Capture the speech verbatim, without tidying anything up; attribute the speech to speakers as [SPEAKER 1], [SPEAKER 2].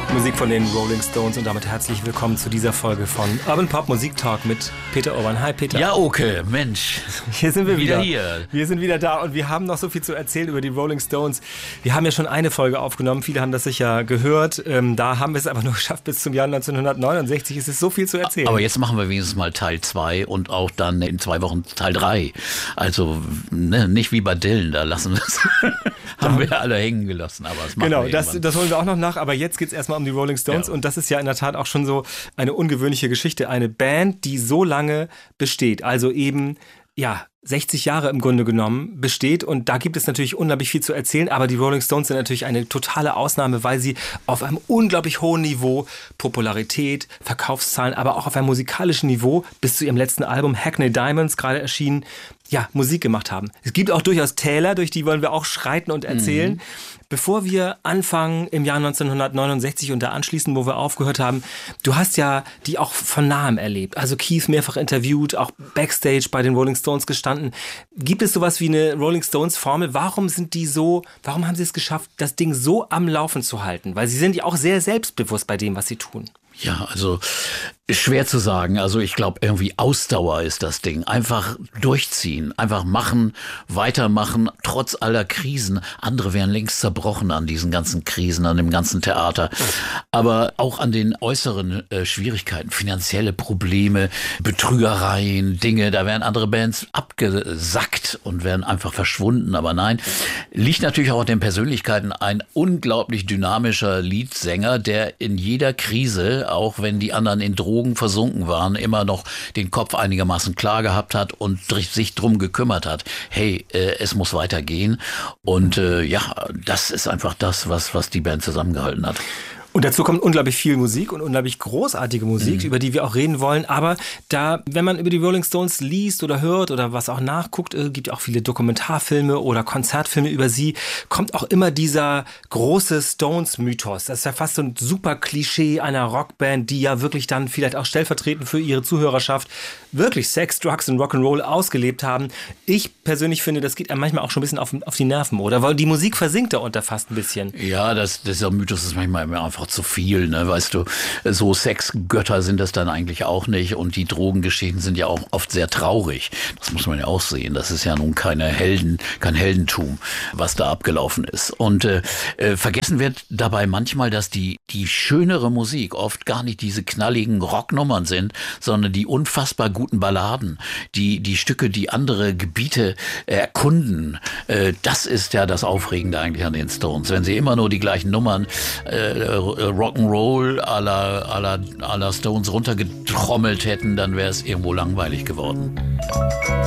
[SPEAKER 1] Musik von den Rolling Stones und damit herzlich willkommen zu dieser Folge von Urban Pop Musik Talk mit Peter Urban. Hi Peter.
[SPEAKER 2] Ja, okay, Mensch.
[SPEAKER 1] Hier sind wir wieder.
[SPEAKER 2] Wieder hier.
[SPEAKER 1] Wir sind wieder da und wir haben noch so viel zu erzählen über die Rolling Stones. Wir haben ja schon eine Folge aufgenommen, viele haben das sicher gehört. Ähm, da haben wir es aber nur geschafft, bis zum Jahr neunzehnhundertneunundsechzig ist es so viel zu erzählen.
[SPEAKER 2] Aber jetzt machen wir wenigstens mal Teil zwei und auch dann in zwei Wochen Teil drei. Also ne, nicht wie bei Dylan, da lassen wir es. haben wir alle hängen gelassen. Aber das machen
[SPEAKER 1] genau,
[SPEAKER 2] wir
[SPEAKER 1] das, das holen wir auch noch nach. Aber jetzt geht es erstmal um die Rolling Stones.
[SPEAKER 2] Ja.
[SPEAKER 1] Und das ist ja in der Tat auch schon so eine ungewöhnliche Geschichte. Eine Band, die so lange besteht. Also eben, ja, sechzig Jahre im Grunde genommen besteht und da gibt es natürlich unglaublich viel zu erzählen, aber die Rolling Stones sind natürlich eine totale Ausnahme, weil sie auf einem unglaublich hohen Niveau Popularität, Verkaufszahlen, aber auch auf einem musikalischen Niveau bis zu ihrem letzten Album Hackney Diamonds, gerade erschienen, ja, Musik gemacht haben. Es gibt auch durchaus Täler, durch die wollen wir auch schreiten und erzählen. Mhm. Bevor wir anfangen im Jahr neunzehnhundertneunundsechzig und da anschließen, wo wir aufgehört haben, du hast ja die auch von nahem erlebt. Also Keith mehrfach interviewt, auch Backstage bei den Rolling Stones gestanden. Gibt es sowas wie eine Rolling Stones Formel? Warum sind die so, warum haben sie es geschafft, das Ding so am Laufen zu halten? Weil sie sind ja auch sehr selbstbewusst bei dem, was sie tun.
[SPEAKER 2] Ja, also schwer zu sagen. Also ich glaube, irgendwie Ausdauer ist das Ding. Einfach durchziehen, einfach machen, weitermachen, trotz aller Krisen. Andere wären längst zerbrochen an diesen ganzen Krisen, an dem ganzen Theater. Aber auch an den äußeren äh, Schwierigkeiten, finanzielle Probleme, Betrügereien, Dinge. Da wären andere Bands abgesackt und wären einfach verschwunden. Aber nein, liegt natürlich auch an den Persönlichkeiten. Ein unglaublich dynamischer Leadsänger, der in jeder Krise, auch wenn die anderen in Drogen versunken waren, immer noch den Kopf einigermaßen klar gehabt hat und sich drum gekümmert hat. Hey, äh, es muss weitergehen. Und äh, ja, das ist einfach das, was, was die Band zusammengehalten hat.
[SPEAKER 1] Und dazu kommt unglaublich viel Musik und unglaublich großartige Musik, mhm. über die wir auch reden wollen. Aber da, wenn man über die Rolling Stones liest oder hört oder was auch nachguckt, äh, gibt ja auch viele Dokumentarfilme oder Konzertfilme über sie, kommt auch immer dieser große Stones-Mythos. Das ist ja fast so ein super Klischee einer Rockband, die ja wirklich dann vielleicht auch stellvertretend für ihre Zuhörerschaft wirklich Sex, Drugs und Rock'n'Roll ausgelebt haben. Ich persönlich finde, das geht einem manchmal auch schon ein bisschen auf, auf die Nerven, oder? Weil die Musik versinkt da unter fast ein bisschen.
[SPEAKER 2] Ja, das, dieser Mythos ist manchmal einfach zu viel, ne? Weißt du, so Sexgötter sind das dann eigentlich auch nicht und die Drogengeschichten sind ja auch oft sehr traurig. Das muss man ja auch sehen. Das ist ja nun keine Helden, kein Heldentum, was da abgelaufen ist. Und äh, vergessen wird dabei manchmal, dass die, die schönere Musik oft gar nicht diese knalligen Rocknummern sind, sondern die unfassbar guten Balladen, die, die Stücke, die andere Gebiete erkunden. Äh, das ist ja das Aufregende eigentlich an den Stones. Wenn sie immer nur die gleichen Nummern äh, Rock'n'Roll à la, à la, à la Stones runtergetrommelt hätten, dann wäre es irgendwo langweilig geworden.